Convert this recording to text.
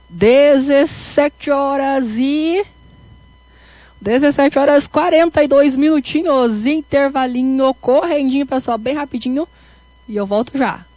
17 horas e 42 minutinhos, intervalinho correndinho, pessoal, bem rapidinho, e eu volto já.